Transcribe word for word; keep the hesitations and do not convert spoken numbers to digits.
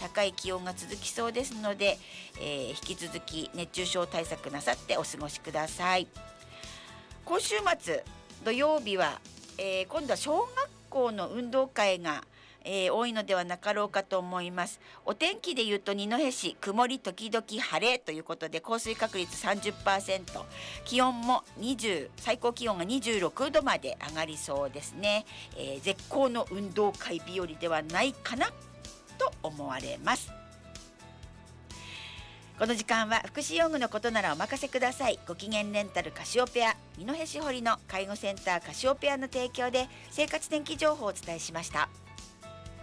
高い気温が続きそうですので、えー、引き続き熱中症対策なさってお過ごしください。今週末土曜日は、えー、今度は小学校の運動会がえー、多いのではなかろうかと思います。お天気でいうと二戸市曇り時々晴れということで、降水確率 さんじゅっパーセント、 気温もにじゅう、最高気温がにじゅうろくどまで上がりそうですね。えー、絶好の運動会日和ではないかなと思われます。この時間は福祉用具のことならお任せください。ご機嫌レンタルカシオペア、二戸市堀の介護センターカシオペアの提供で生活天気情報をお伝えしました。